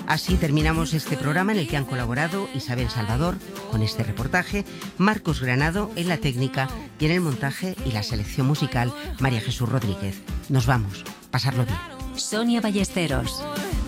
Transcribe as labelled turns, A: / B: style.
A: Así terminamos este programa en el que han colaborado Isabel Salvador con este reportaje, Marcos Granado en la técnica y en el montaje y la selección musical María Jesús Rodríguez. Nos vamos. Pasarlo bien.
B: Sonia Ballesteros.